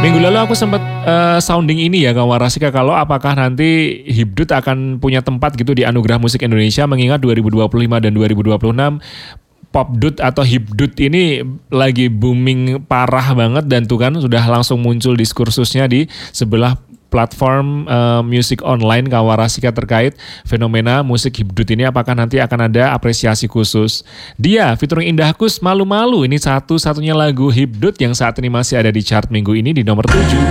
Minggu lalu aku sempat sounding ini ya Kak Warasika, kalau apakah nanti Hibdut akan punya tempat gitu di Anugerah Musik Indonesia, mengingat 2025 dan 2026 Popdut atau Hibdut ini lagi booming parah banget, dan tuh kan sudah langsung muncul diskursusnya di sebelah platform musik online Kak Warasika terkait fenomena musik Hibdut ini. Apakah nanti akan ada apresiasi khusus? Dia featuring Indah Kus, Malu-Malu, ini satu-satunya lagu Hibdut yang saat ini masih ada di chart minggu ini di nomor 7.